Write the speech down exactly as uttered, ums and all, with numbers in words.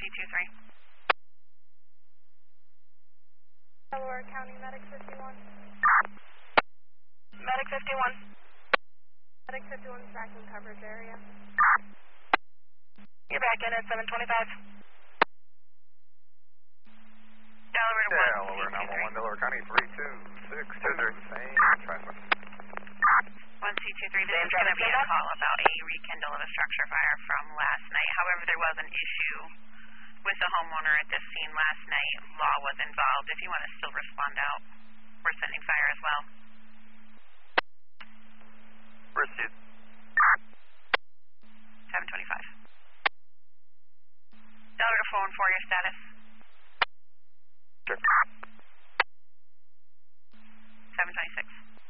two three. Delaware County Medic fifty-one. Medic fifty-one. Medic fifty-one tracking coverage area. You're back in at seven twenty-five. Delaware one. Delaware nine one one, Delaware County three two six two zero. Same traffic. one C two three, this is going to be a call about a rekindle of a structure fire from last night. However, there was an issue with the homeowner at this scene last night. Law was involved. If you want to still respond out, we're sending fire as well.